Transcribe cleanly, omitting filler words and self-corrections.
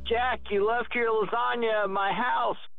Jack, you left your lasagna at my house.